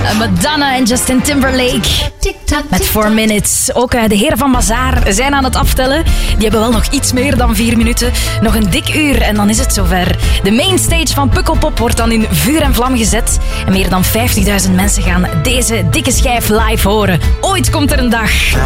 Madonna en Justin Timberlake met 4 Minutes. Ook de heren van Bazaar zijn aan het aftellen. Die hebben wel nog iets meer dan 4 minuten. Nog een dik uur en dan is het zover. De mainstage van Pukkelpop wordt dan in vuur en vlam gezet. En meer dan 50.000 mensen gaan deze dikke schijf live horen. Ooit komt er een dag.